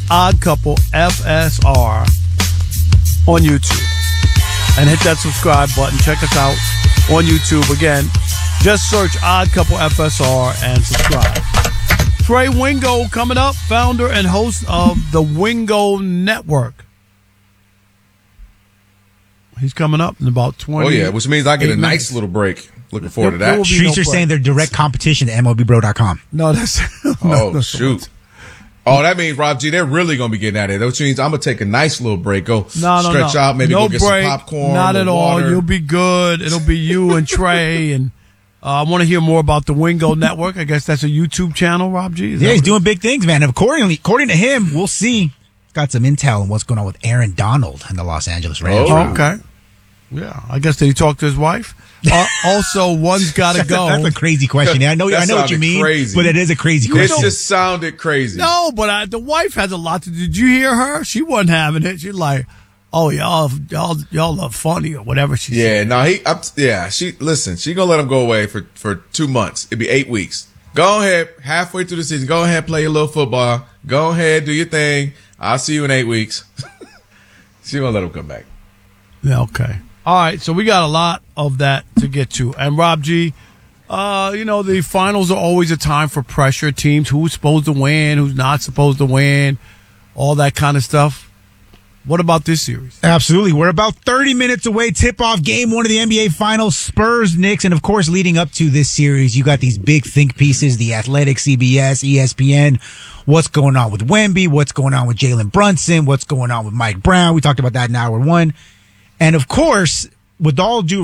Odd Couple FSR on YouTube. And hit that subscribe button. Check us out on YouTube. Again, just search Odd Couple FSR and subscribe. Trey Wingo coming up, founder and host of the Wingo Network. He's coming up in about 20. Oh, yeah, which means I get a nice little break. Looking forward to that. Streets are saying they're direct competition to MLBBro.com. No, that's... shoot. Oh, that means, Rob G, they're really going to be getting at it. Which means I'm going to take a nice little break. Go stretch out, maybe go get some popcorn. Not at all. Water. You'll be good. It'll be you and Trey. And I want to hear more about the Wingo Network. I guess that's a YouTube channel, Rob G. Yeah, he's doing big things, man. According to him, we'll see. Got some intel on what's going on with Aaron Donald and the Los Angeles Rams. Oh, okay. Yeah, I guess did he talk to his wife? Also, one's got to go. That's a crazy question. I know what you mean, crazy. But it is a crazy question. It just sounded crazy. No, but the wife has a lot to do. Did you hear her? She wasn't having it. She's like, "Oh, y'all are funny," or whatever she said. She gonna let him go away for 2 months. It'd be 8 weeks. Go ahead, halfway through the season. Go ahead, play your little football. Go ahead, do your thing. I'll see you in 8 weeks. She gonna let him come back. Yeah, okay. All right, so we got a lot of that to get to. And Rob G, the finals are always a time for pressure. Teams, who's supposed to win, who's not supposed to win, all that kind of stuff. What about this series? Absolutely. We're about 30 minutes away. Tip-off game one of the NBA Finals, Spurs, Knicks. And, of course, leading up to this series, you got these big think pieces, The Athletic, CBS, ESPN. What's going on with Wemby? What's going on with Jalen Brunson? What's going on with Mike Brown? We talked about that in hour one. And, of course, with all due